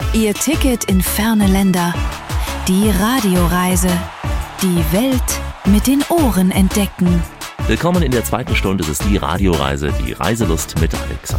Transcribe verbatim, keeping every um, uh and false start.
Ihr Ticket in ferne Länder. Die Radioreise. Die Welt mit den Ohren entdecken. Willkommen in der zweiten Stunde. Es ist die Radioreise, die Reiselust mit Alexander.